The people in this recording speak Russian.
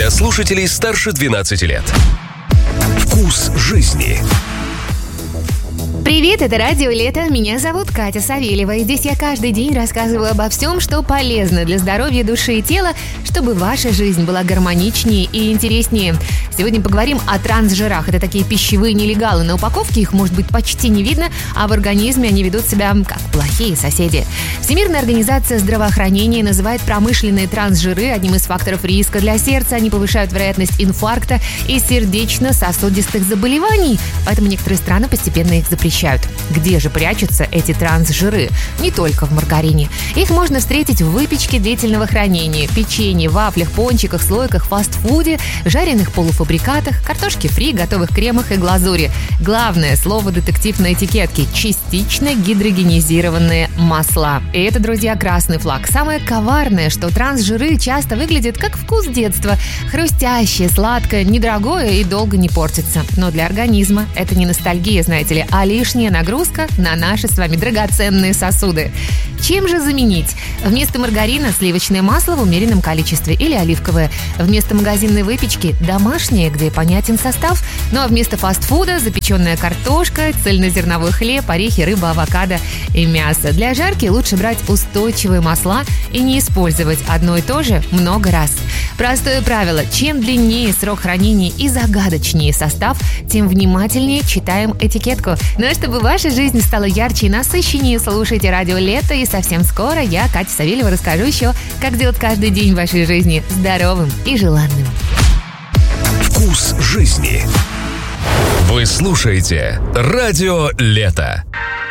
для слушателей старше 12 лет. Вкус жизни. Привет, это Радио Лето. Меня зовут Катя Савельева. И здесь я каждый день рассказываю обо всем, что полезно для здоровья души и тела, чтобы ваша жизнь была гармоничнее и интереснее. Сегодня поговорим о трансжирах. Это такие пищевые нелегалы. На упаковке их, может быть, почти не видно, а в организме они ведут себя как плохие соседи. Всемирная организация здравоохранения называет промышленные трансжиры одним из факторов риска для сердца. Они повышают вероятность инфаркта и сердечно-сосудистых заболеваний. Поэтому некоторые страны постепенно их запрещают. Где же прячутся эти трансжиры? Не только в маргарине. Их можно встретить в выпечке длительного хранения, печенье, вафлях, пончиках, слойках, фастфуде, жареных полуфабрикатах, картошке фри, готовых кремах и глазури. Главное слово детектив на этикетке – частично гидрогенизированные масла. И это, друзья, красный флаг. Самое коварное, что трансжиры часто выглядят как вкус детства. Хрустящее, сладкое, недорогое и долго не портится. Но для организма это не ностальгия, знаете ли, а лишняя нагрузка на наши с вами драгоценные сосуды. Чем же заменить? Вместо маргарина сливочное масло в умеренном количестве или оливковое. Вместо магазинной выпечки домашнее, где понятен состав. Ну а вместо фастфуда запеченная картошка, цельнозерновой хлеб, орехи, рыба, авокадо и мясо. Для жарки лучше брать устойчивые масла и не использовать одно и то же много раз. Простое правило: чем длиннее срок хранения и загадочнее состав, тем внимательнее читаем этикетку. Ну а чтобы ваша жизнь стала ярче и насыщеннее, слушайте Радио Лето, и совсем скоро я, Катя Савельева, расскажу еще, как делать каждый день вашей жизни здоровым и желанным. Вкус жизни. Вы слушаете Радио Лето.